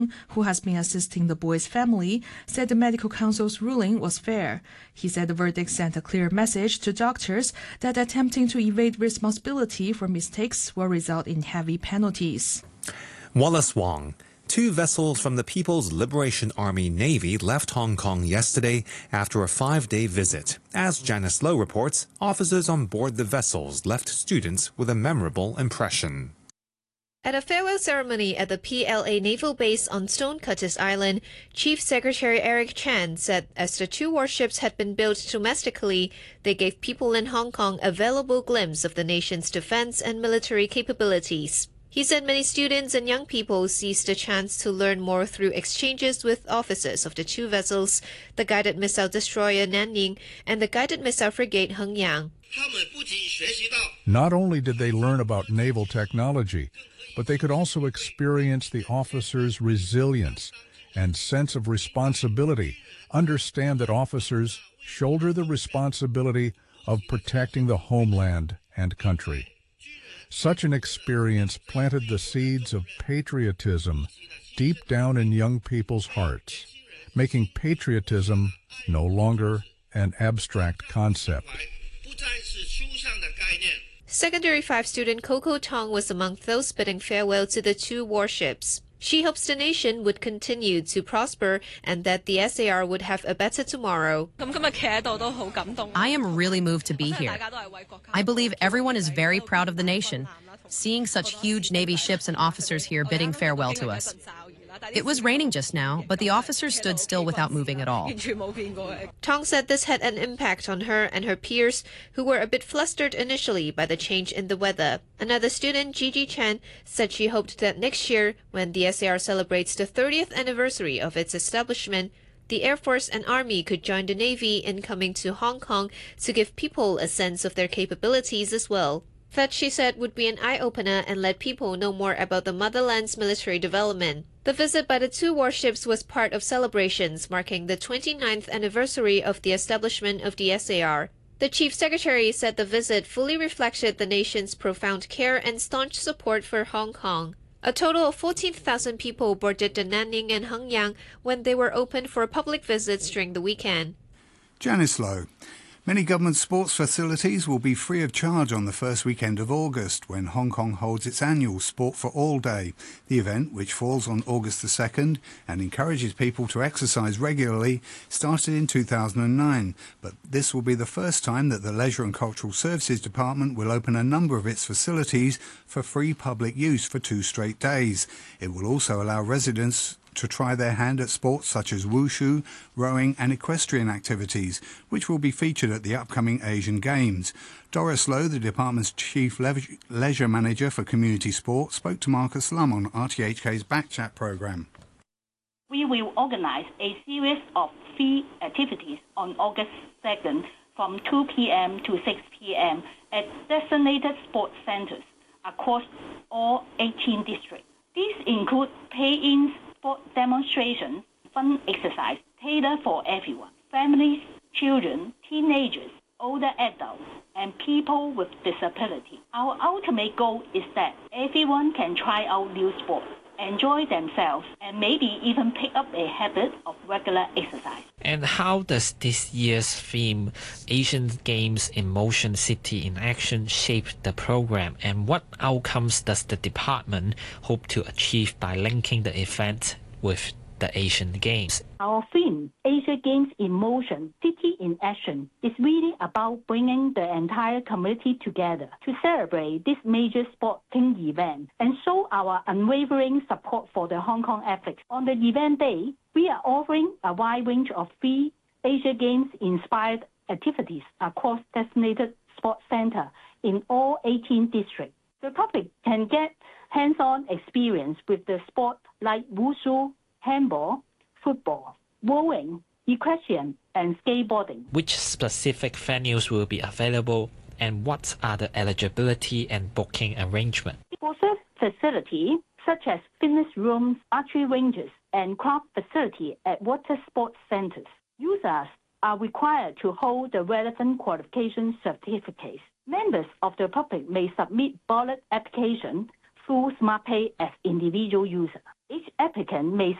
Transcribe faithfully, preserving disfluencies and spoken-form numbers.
who has been assisting the boy's family, said the medical council's ruling was fair. He said the verdict sent a clear message to doctors that attempting to evade responsibility for mistakes will result in heavy penalties. Wallace Wong. Two vessels from the People's Liberation Army Navy left Hong Kong yesterday after a five-day visit. As Janice Lowe reports, officers on board the vessels left students with a memorable impression. At a farewell ceremony at the P L A Naval Base on Stone Curtis Island, Chief Secretary Eric Chan said as the two warships had been built domestically, they gave people in Hong Kong a valuable glimpse of the nation's defense and military capabilities. He said many students and young people seized the chance to learn more through exchanges with officers of the two vessels, the guided missile destroyer Nanning and the guided missile frigate Hengyang. Not only did they learn about naval technology, but they could also experience the officers' resilience and sense of responsibility, understand that officers shoulder the responsibility of protecting the homeland and country. Such an experience planted the seeds of patriotism deep down in young people's hearts, making patriotism no longer an abstract concept. Secondary five student Coco Tong was among those bidding farewell to the two warships. She hopes the nation would continue to prosper and that the S A R would have a better tomorrow. I am really moved to be here. I believe everyone is very proud of the nation, seeing such huge Navy ships and officers here bidding farewell to us. It was raining just now, but the officers stood still without moving at all. Tong said this had an impact on her and her peers, who were a bit flustered initially by the change in the weather. Another student, Gigi Chen, said she hoped that next year, when the S A R celebrates the thirtieth anniversary of its establishment, the Air Force and Army could join the Navy in coming to Hong Kong to give people a sense of their capabilities as well. That, she said, would be an eye-opener and let people know more about the motherland's military development. The visit by the two warships was part of celebrations marking the twenty-ninth anniversary of the establishment of the S A R. The Chief Secretary said the visit fully reflected the nation's profound care and staunch support for Hong Kong. A total of fourteen thousand people boarded the Nanning and Hengyang when they were opened for public visits during the weekend. Janice Lowe. Many government sports facilities will be free of charge on the first weekend of August when Hong Kong holds its annual Sport for All Day. The event, which falls on August the second and encourages people to exercise regularly, started in two thousand nine, but this will be the first time that the Leisure and Cultural Services Department will open a number of its facilities for free public use for two straight days. It will also allow residents to try their hand at sports such as wushu, rowing and equestrian activities, which will be featured at the upcoming Asian Games. Doris Lowe, the department's Chief Le- Leisure Manager for Community Sport, spoke to Marcus Lum on R T H K's Backchat programme. We will organise a series of free activities on August second from two p.m. to six p.m. at designated sports centres across all eighteen districts. These include pay-ins, sport demonstrations, fun exercise tailored for everyone, families, children, teenagers, older adults, and people with disability. Our ultimate goal is that everyone can try out new sports, enjoy themselves, and maybe even pick up a habit of regular exercise. And how does this year's theme, Asian Games in Motion City in Action, shape the program? And what outcomes does the department hope to achieve by linking the event with the Asian Games? Our theme, Asia Games in Motion, City in Action, is really about bringing the entire community together to celebrate this major sporting event and show our unwavering support for the Hong Kong athletes. On the event day, we are offering a wide range of free Asia Games-inspired activities across designated sports centres in all eighteen districts. The public can get hands-on experience with the sport like wushu, handball, football, rowing, equestrian, and skateboarding. Which specific venues will be available, and what are the eligibility and booking arrangements? For such facilities, such as fitness rooms, archery ranges, and craft facility at water sports centres, users are required to hold the relevant qualification certificates. Members of the public may submit ballot application through SmartPay as individual users. Each applicant may